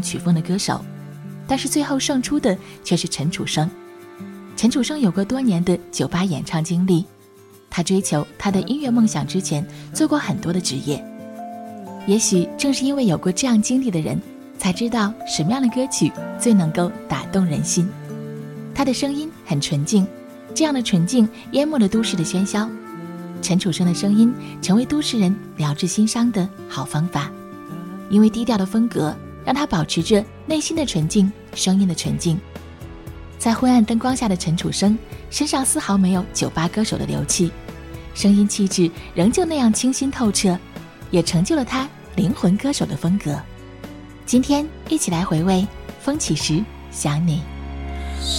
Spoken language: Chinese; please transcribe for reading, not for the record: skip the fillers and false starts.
种曲风的歌手，但是最后胜出的却是陈楚生。陈楚生有过多年的酒吧演唱经历，他追求他的音乐梦想之前做过很多的职业。也许正是因为有过这样经历的人，才知道什么样的歌曲最能够打动人心。他的声音很纯净，这样的纯净淹没了都市的喧嚣。陈楚生的声音成为都市人疗治心伤的好方法，因为低调的风格让他保持着内心的纯净，声音的纯净。在昏暗灯光下的陈楚生身上丝毫没有酒吧歌手的流气，声音气质仍旧那样清新透彻，也成就了他灵魂歌手的风格。今天一起来回味风起时想你。